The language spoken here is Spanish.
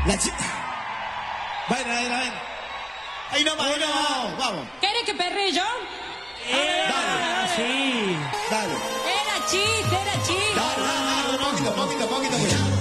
La chica. Vayan. Ahí nomás, vamos. ¿Querés que perre yo? Dale. Sí. Dale. Era chiste. Dale, poquito.